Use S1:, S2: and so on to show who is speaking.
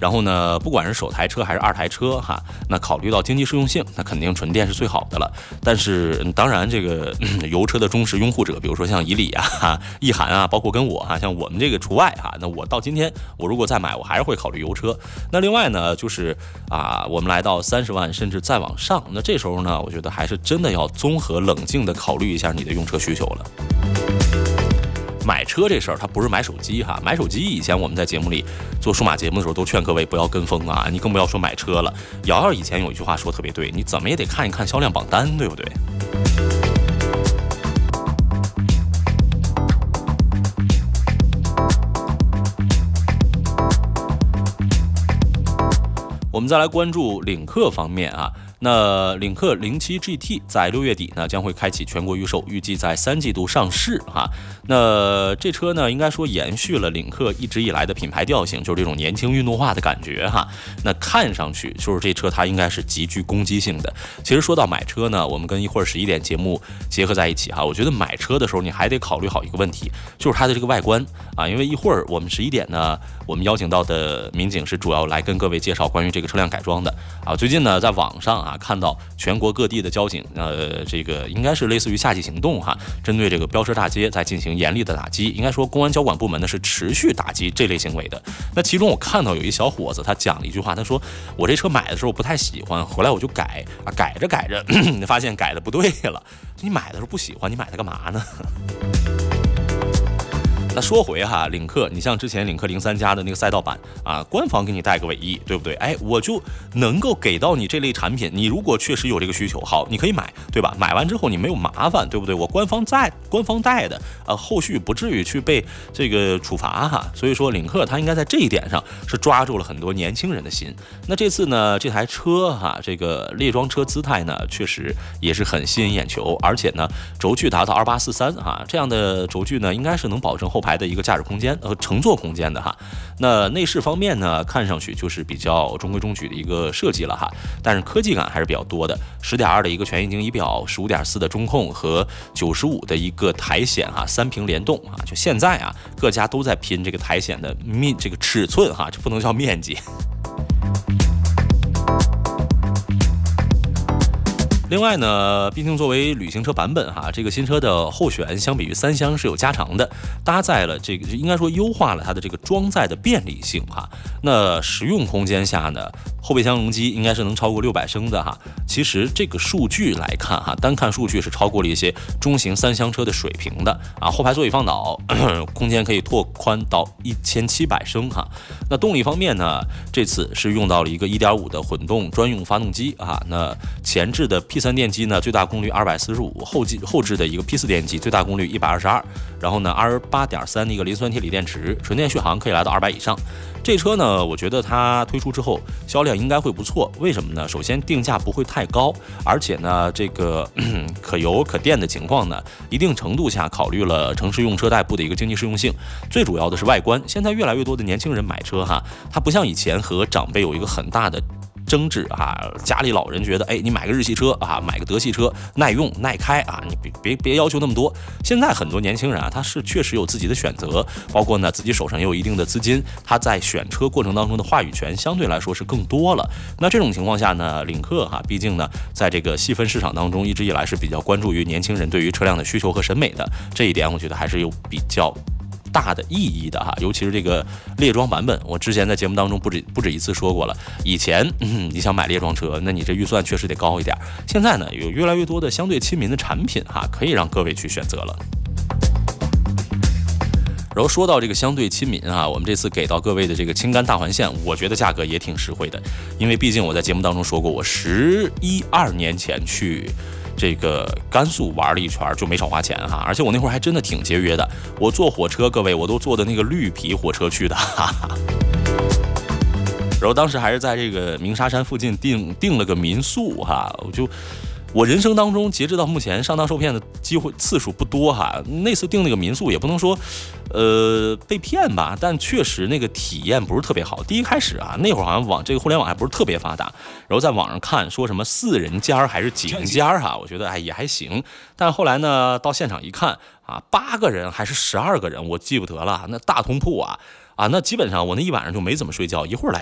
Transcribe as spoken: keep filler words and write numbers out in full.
S1: 然后呢，不管是首台车还是二台车哈，那考虑到经济适用性，那肯定纯电是最好的了。但是当然，这个、嗯、油车的忠实拥护者，比如说像以里啊、意涵啊，包括跟我哈，像我们这个除外哈。那我到今天，我如果再买，我还是会考虑油车。那另外呢，就是啊，我们来到三十万甚至再往上，那这时候呢，我觉得还是真的要综合冷静的考虑一下你的用车需求了。买车这事儿，它不是买手机哈。买手机以前我们在节目里做数码节目的时候，都劝各位不要跟风啊，你更不要说买车了。瑶瑶以前有一句话说特别对，你怎么也得看一看销量榜单，对不对？我们再来关注领克方面啊。那领克零七 G T 在六月底呢将会开启全国预售，预计在三季度上市哈。那这车呢，应该说延续了领克一直以来的品牌调性，就是这种年轻运动化的感觉哈。那看上去就是这车它应该是极具攻击性的。其实说到买车呢，我们跟一会儿十一点节目结合在一起哈，我觉得买车的时候你还得考虑好一个问题，就是它的这个外观啊。因为一会儿我们十一点呢，我们邀请到的民警是主要来跟各位介绍关于这个车辆改装的啊。最近呢，在网上啊。看到全国各地的交警，呃，这个应该是类似于夏季行动哈，针对这个飙车大街在进行严厉的打击。应该说，公安交管部门呢是持续打击这类行为的。那其中我看到有一小伙子，他讲了一句话，他说：“我这车买的时候不太喜欢，回来我就改啊，改着改着，发现改的不对了。你买的时候不喜欢，你买它干嘛呢？”那说回哈，领克，你像之前领克零三加的那个赛道版啊，官方给你带个尾翼，对不对？哎，我就能够给到你这类产品。你如果确实有这个需求，好，你可以买，对吧？买完之后你没有麻烦，对不对？我官方在官方带的，呃，后续不至于去被这个处罚哈。所以说，领克它应该在这一点上是抓住了很多年轻人的心。那这次呢，这台车哈，这个列装车姿态呢，确实也是很吸引眼球，而且呢，轴距达到二八四三哈，这样的轴距呢，应该是能保证后排的一个驾驶空间和乘坐空间的哈。那内饰方面呢，看上去就是比较中规中矩的一个设计了哈，但是科技感还是比较多的。十点二的一个全液晶仪表，十五点四的中控和九十五的一个台显哈，三屏联动啊。就现在啊，各家都在拼这个台显的面这个尺寸哈，这不能叫面积。另外呢，毕竟作为旅行车版本哈，这个新车的后悬相比于三厢是有加长的，搭载了这个应该说优化了它的这个装载的便利性哈。那实用空间下呢，后备箱容积应该是能超过六百升的哈。其实这个数据来看哈，单看数据是超过了一些中型三厢车的水平的啊。后排座椅放倒，空间可以拓宽到一千七百升哈。那动力方面呢，这次是用到了一个 一点五 的混动专用发动机啊。那前置的 P 三电机呢，最大功率二百四十五，后继后置的一个 P 四电机最大功率一百二十二，然后呢 R 八点三 的一个磷酸铁锂电池，纯电续航可以来到二百以上。这车呢，我觉得它推出之后销量应该会不错。为什么呢？首先定价不会太高，而且呢，这个可油可电的情况呢，一定程度下考虑了城市用车代步的一个经济适用性。最主要的是外观，现在越来越多的年轻人买车哈，它不像以前和长辈有一个很大的争执啊，家里老人觉得，哎，你买个日系车啊，买个德系车，耐用耐开啊，你别别别要求那么多。现在很多年轻人啊，他是确实有自己的选择，包括呢自己手上也有一定的资金，他在选车过程当中的话语权相对来说是更多了。那这种情况下呢，领克哈，毕竟呢在这个细分市场当中，一直以来是比较关注于年轻人对于车辆的需求和审美的，这一点我觉得还是有比较大的意义的哈，尤其是这个列装版本，我之前在节目当中不止不止一次说过了。以前、嗯、你想买列装车，那你这预算确实得高一点。现在呢，有越来越多的相对亲民的产品哈，可以让各位去选择了。然后说到这个相对亲民啊，我们这次给到各位的这个青柑大环线，我觉得价格也挺实惠的，因为毕竟我在节目当中说过，我十一二年前去这个甘肃玩了一圈就没少花钱哈，而且我那会儿还真的挺节约的。我坐火车，各位我都坐的那个绿皮火车去的，哈哈。然后当时还是在这个鸣沙山附近订订了个民宿哈，我就。我人生当中截止到目前上当受骗的机会次数不多哈，那次订那个民宿也不能说，呃被骗吧，但确实那个体验不是特别好。第一开始啊，那会儿好像网这个互联网还不是特别发达，然后在网上看说什么四人间还是几人间哈，我觉得哎也还行，但后来呢到现场一看啊，八个人还是十二个人我记不得了，那大通铺啊。啊，那基本上我那一晚上就没怎么睡觉，一会儿来